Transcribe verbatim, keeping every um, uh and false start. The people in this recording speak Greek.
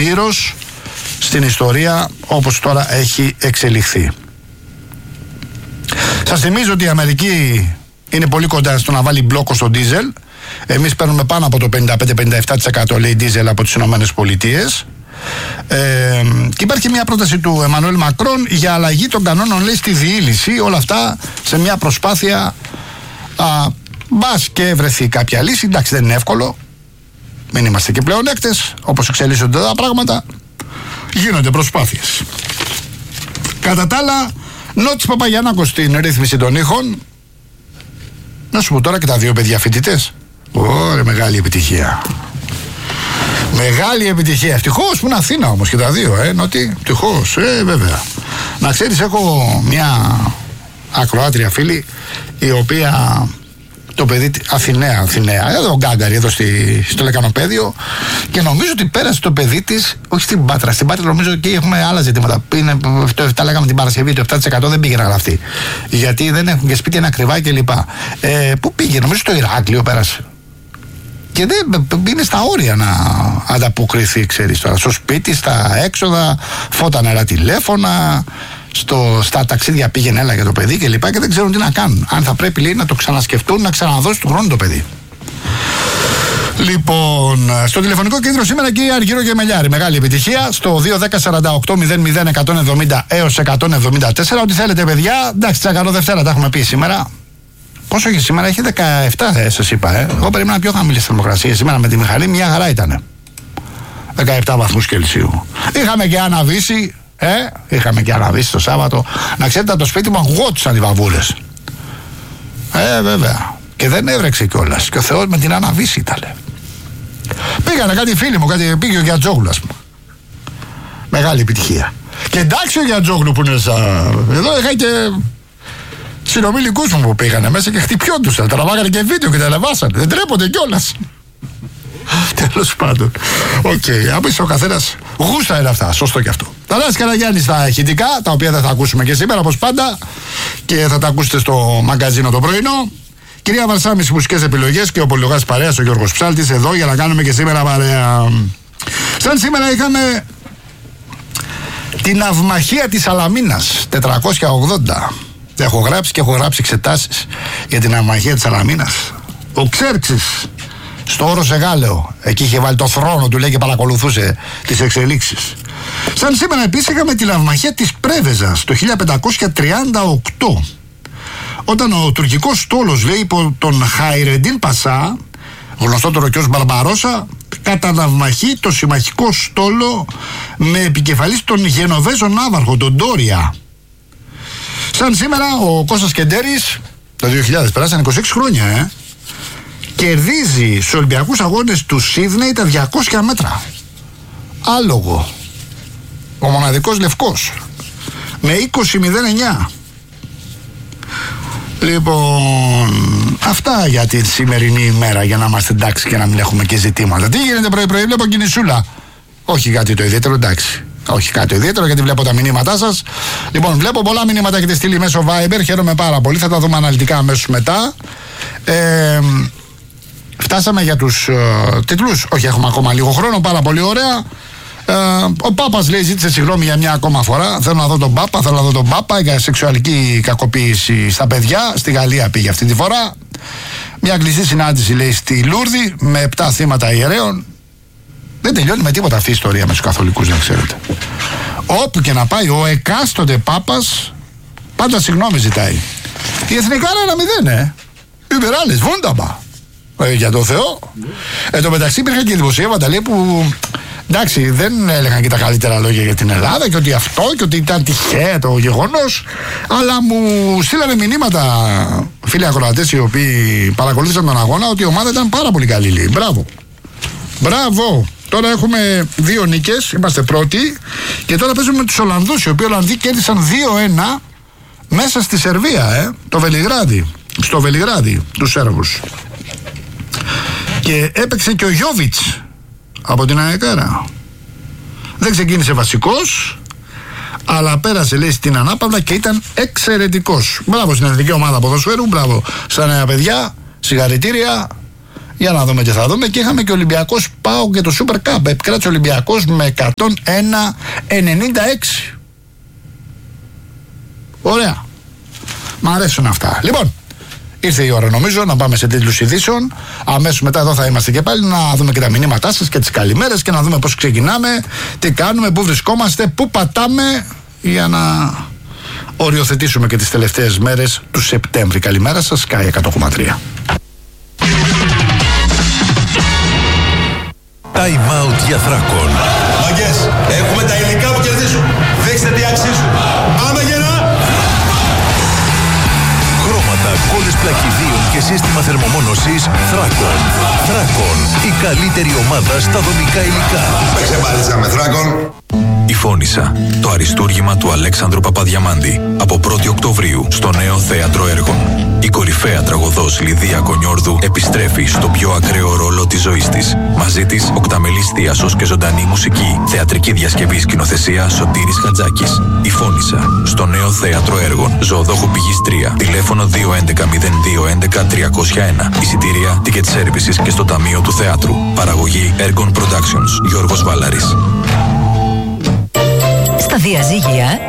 ήρωος στην ιστορία όπως τώρα έχει εξελιχθεί. Σας θυμίζω ότι η Αμερική είναι πολύ κοντά στο να βάλει μπλόκο στο ντίζελ. Εμείς παίρνουμε πάνω από το πενήντα πέντε με πενήντα επτά τοις εκατό λέει ντίζελ από τις Ηνωμένες Πολιτείες. Ε, και υπάρχει μια πρόταση του Εμμανουέλ Μακρόν για αλλαγή των κανόνων, λέει, στη διήλυση. Όλα αυτά σε μια προσπάθεια α, μπας και βρεθεί κάποια λύση. Εντάξει, δεν είναι εύκολο. Μην είμαστε και πλεονέκτες. Όπως εξελίσσονται τα πράγματα, γίνονται προσπάθειες. Κατά τα άλλα, Νότης Παπαγιαννάκος στην ρύθμιση των ήχων. Να σου πω τώρα και τα δύο παιδιά φοιτητές. Ωραία, μεγάλη επιτυχία. Μεγάλη επιτυχία. Ευτυχώς που είναι Αθήνα όμως και τα δύο, ε, Νότι. Ευτυχώς, ε, βέβαια. Να ξέρεις, έχω μια ακροάτρια φίλη, η οποία το παιδί, Αθηναία, Αθηναία, εδώ Γκάγκαρη, εδώ στη, στο Λεκανοπέδιο, και νομίζω ότι πέρασε το παιδί της, όχι στην Πάτρα. Στην Πάτρα νομίζω ότι έχουμε άλλα ζητήματα. Είναι, το, τα λέγαμε την Παρασκευή, το επτά τοις εκατό δεν πήγε να γραφτεί. Γιατί δεν έχουν και σπίτι, είναι ακριβά κλπ. Ε, πού πήγε, νομίζω στο Ηράκλειο πέρασε. Και δεν είναι στα όρια να ανταποκριθεί, ξέρεις τώρα. Στο σπίτι, στα έξοδα, φώτα, νερά, τηλέφωνα. Στο, στα ταξίδια πήγαινε, έλα για το παιδί και λοιπά, και δεν ξέρουν τι να κάνουν. Αν θα πρέπει, λέει, να το ξανασκεφτούν, να ξαναδώσει του χρόνου το παιδί. Λοιπόν, στο τηλεφωνικό κέντρο σήμερα κύριε Αργύρο και Μελιάρη, μεγάλη επιτυχία. Στο δύο ένα μηδέν σαράντα οκτώ μηδέν μηδέν εκατόν εβδομήντα έως εκατόν εβδομήντα τέσσερα. Ό,τι θέλετε, παιδιά. Εντάξει, τσακαρό Δευτέρα τα έχουμε πει σήμερα. Πόσο έχει σήμερα, έχει δεκαεπτά, ε, σας είπα. Ε. Εγώ περίμενα πιο χαμηλές θερμοκρασίες. Σήμερα με τη Μιχαλή μια χαρά ήταν. δεκαεπτά βαθμούς Κελσίου. Είχαμε και αναβήσει. Ε, είχαμε και αναβήσει το Σάββατο. Να ξέρετε, από το σπίτι μου αγγόντουσαν οι βαβούρες. Ε, βέβαια. Και δεν έβρεξε κιόλας. Και ο Θεός με την αναβήσει ήταν. Πήγανε κάτι φίλοι μου, κάτι πήγε ο Γιατζόγλου, ας πούμε. Μεγάλη επιτυχία. Και εντάξει ο Γιατζόγλου που είναι σαν. Εδώ είχα και συνομιλικούς μου που πήγανε μέσα και χτυπιόντουσαν. Τραβάγανε και βίντεο και τα ανεβάσανε. Δεν τρέπονται κιόλας. Τέλος πάντων. Οκ. Okay. Άπεισε ο καθένας. Γούστα είναι αυτά. Σωστό και αυτό. Θανάσης Καραγιάννης στα ηχητικά, τα οποία δεν θα ακούσουμε και σήμερα όπως πάντα. Και θα τα ακούσετε στο μαγκαζίνο το πρωινό. Κυρία Βαρσάμη στις μουσικές επιλογές και ο πολυλογάς παρέας ο Γιώργος Ψάλτης εδώ για να κάνουμε και σήμερα παρέα. Σαν σήμερα είχαμε την ναυμαχία της Σαλαμίνας τετρακόσια ογδόντα. Έχω γράψει και έχω γράψει εξετάσεις για την ναυμαχία της Σαλαμίνας. Ο Ξέρξης στο Όρος Εγάλεο, εκεί είχε βάλει το θρόνο του, λέει, και παρακολουθούσε τις εξελίξεις. Σαν σήμερα επίσης είχαμε τη ναυμαχία της Πρέβεζας το χίλια πεντακόσια τριάντα οκτώ, όταν ο τουρκικός στόλος, λέει, υπό τον Χαϊρεντίν Πασά, γνωστότερο και ως Μπαρμπαρόσα, καταναυμαχεί το συμμαχικό στόλο με επικεφαλής τον Γενοβέζο ναύαρχο, τον Ντόρια. Σαν σήμερα ο Κώστας Κεντέρης, το δύο χιλιάδες, περάσαν είκοσι έξι χρόνια, ε, κερδίζει στους Ολυμπιακούς Αγώνες του Σίδνεϊ τα διακόσια μέτρα. Άλογο. Ο μοναδικός λευκός. Με είκοσι μηδέν εννιά. Λοιπόν, αυτά για τη σημερινή ημέρα, για να είμαστε εντάξει και να μην έχουμε και ζητήματα. Τι γίνεται πρωί-πρωί, βλέπω κινησούλα. Όχι κάτι το ιδιαίτερο, εντάξει. Όχι κάτι το ιδιαίτερο, γιατί βλέπω τα μηνύματά σας. Λοιπόν, βλέπω πολλά μηνύματα έχετε στείλει μέσω Viber. Χαίρομαι πάρα πολύ. Θα τα δούμε αναλυτικά αμέσως μετά. Ε, φτάσαμε για τους uh, τίτλους. Όχι, έχουμε ακόμα λίγο χρόνο. Πάρα πολύ ωραία. Ε, ο Πάπας, λέει, ζήτησε συγγνώμη για μια ακόμα φορά. Θέλω να δω τον Πάπα, θέλω να δω τον Πάπα για σεξουαλική κακοποίηση στα παιδιά. Στη Γαλλία πήγε αυτή τη φορά. Μια κλειστή συνάντηση, λέει, στη Λούρδη με επτά θύματα ιερέων. Δεν τελειώνει με τίποτα αυτή η ιστορία με τους καθολικούς, να ξέρετε. Όπου και να πάει ο εκάστοτε Πάπας, πάντα συγγνώμη ζητάει. Η εθνικά είναι ένα μηδέν, ε. Ιμπεράλες, βούνταμπα. Ε, για το Θεό. Εν τω μεταξύ υπήρχαν και δημοσιεύματα, λέει, που εντάξει, δεν έλεγαν και τα καλύτερα λόγια για την Ελλάδα και ότι αυτό και ότι ήταν τυχαίο το γεγονός. Αλλά μου στείλανε μηνύματα φίλοι ακροατές οι οποίοι παρακολούθησαν τον αγώνα ότι η ομάδα ήταν πάρα πολύ καλή, λέει. Μπράβο. Μπράβο. Τώρα έχουμε δύο νίκες, είμαστε πρώτοι. Και τώρα παίζουμε με τους Ολλανδούς, οι οποίοι Ολλανδοί κέρδισαν δύο ένα μέσα στη Σερβία, ε, το Βελιγράδι. Στο Βελιγράδι, τους Σέρβους. Και έπαιξε και ο Γιόβιτς από την Αεκάρα. Δεν ξεκίνησε βασικός, αλλά πέρασε, λέει, στην ανάπαυλα και ήταν εξαιρετικός. Μπράβο στην εθνική ομάδα ποδοσφαίρου, μπράβο στα νέα παιδιά, συγχαρητήρια. Για να δούμε τι θα δούμε. Και είχαμε και Ολυμπιακός ΠΑΟΚ και το Super Cup. Επικράτησε ο Ολυμπιακός με εκατόν ένα ενενήντα έξι. Ωραία. Μ' αρέσουν αυτά. Λοιπόν, ήρθε η ώρα νομίζω να πάμε σε τίτλους ειδήσεων. Αμέσως μετά εδώ θα είμαστε και πάλι να δούμε και τα μηνύματά σας και τις καλημέρες και να δούμε πώς ξεκινάμε, τι κάνουμε, πού βρισκόμαστε, πού πατάμε για να οριοθετήσουμε και τις τελευταίες μέρες του Σεπτέμβρη. Καλημέρα σας, Sky εκατό κόμμα τρία. Time out για Θράκον. Μαγκές, έχουμε τα υλικά που κερδίζουν. Δείξτε τι αξίζουν. Πάμε γερά! Χρώματα, κόλλες πλακιδίων και σύστημα θερμομόνωσης Θράκον. Θράκον, η καλύτερη ομάδα στα δομικά υλικά. Παίξε μπάλιτσα με Θράκον. Η Φώνισσα, το αριστούργημα του Αλέξανδρου Παπαδιαμάντη, από πρώτη Οκτωβρίου στο νέο θέατρο έργων. Η κορυφαία τραγωδός Λιδία Κονιόρδου επιστρέφει στο πιο ακραίο ρόλο της ζωής της. Μαζί της, οκταμελής θίασος και ζωντανή μουσική. Θεατρική διασκευή, σκηνοθεσία Σωτήρης Χατζάκης. Η Φώνισσα, στο νέο θέατρο έργων. Ζωοδόχου Πηγής τρία. Τηλέφωνο δύο έντεκα μηδέν δύο έντεκα τριακόσια ένα. Εισιτήρια, ticket services και στο Ταμείο του Θεάτρου. Παραγωγή Ergon Productions. Γιώργος Βάλαρης. Στα διαζύγια